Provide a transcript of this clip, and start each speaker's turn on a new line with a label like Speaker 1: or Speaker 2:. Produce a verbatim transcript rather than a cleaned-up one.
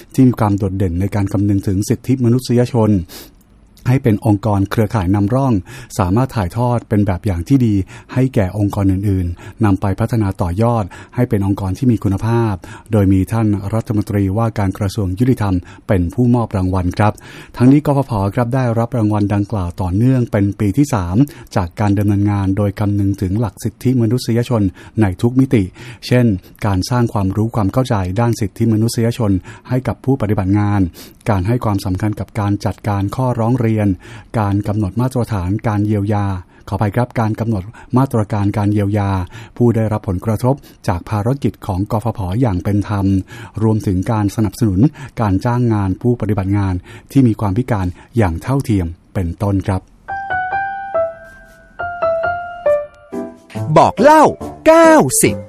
Speaker 1: ที่มีความโดดเด่นในการคำนึงถึงสิทธิมนุษยชนให้เป็นองค์กรเครือข่ายนำร่องสามารถถ่ายทอดเป็นแบบอย่างที่ดีให้แก่องค์กรอื่นๆนำไปพัฒนาต่อยอดให้เป็นองค์กรที่มีคุณภาพโดยมีท่านรัฐมนตรีว่าการกระทรวงยุติธรรมเป็นผู้มอบรางวัลครับทั้งนี้กฟผ.ครับได้รับรางวัลดังกล่าวต่อเนื่องเป็นปีที่สามจากการดำเนินงานโดยคำนึงถึงหลักสิทธิมนุษยชนในทุกมิติเช่นการสร้างความรู้ความเข้าใจด้านสิทธิมนุษยชนให้กับผู้ปฏิบัติงานการให้ความสำคัญกับการจัดการข้อร้องเรียนการกำหนดมาตรฐานการเยียวยาขออภัยครับการกำหนดมาตรการการเยียวยาผู้ได้รับผลกระทบจากภารกิจของกฟผ.อย่างเป็นธรรมรวมถึงการสนับสนุนการจ้างงานผู้ปฏิบัติงานที่มีความพิการอย่างเท่าเทียมเป็นต้นครับ
Speaker 2: บอกเล่าเก้าสิบ